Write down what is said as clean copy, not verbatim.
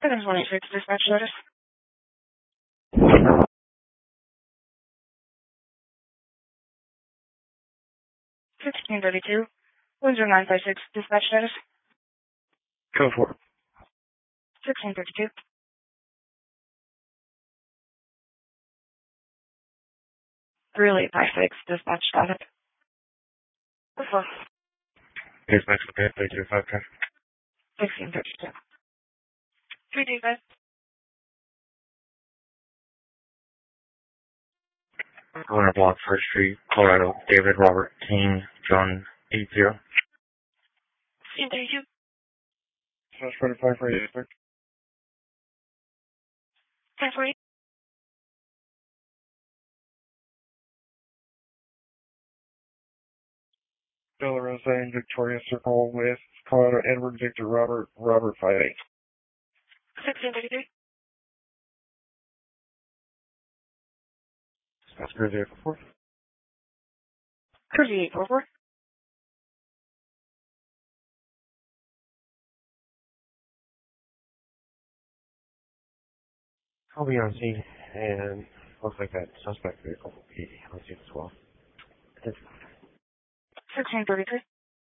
726 dispatch notice. 1632. Windsor 956 dispatch notice. Code 4. 1632. Really 56 dispatch static. Before. Dispatch okay, 325 traffic. 1632. 325. Corner block, First Street, Colorado, David, Robert, King, John, 80. 1632. Source 45 for 8. 1040. Bella Rosa in Victoria Circle with Colorado, Edward, Victor, Robert, Robert 58. 1633. Dispatch Cruiser 844. Cruise 844. I'll be on scene, and looks like that suspect vehicle will be on scene as well. 1633.